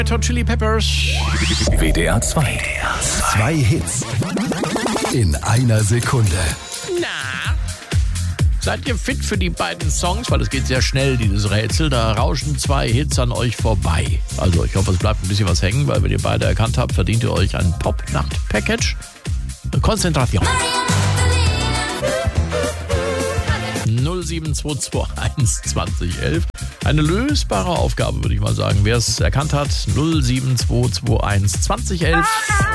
Red Hot Chili Peppers. WDR 2. Zwei Hits in einer Sekunde. Na, seid ihr fit für die beiden Songs? Weil es geht sehr schnell, dieses Rätsel. Da rauschen 2 Hits an euch vorbei. Also ich hoffe, es bleibt ein bisschen was hängen, weil wenn ihr beide erkannt habt, verdient ihr euch ein Pop-Nacht-Package. Konzentration. 07221 2011. Eine lösbare Aufgabe, würde ich mal sagen. Wer es erkannt hat, 07221 2011.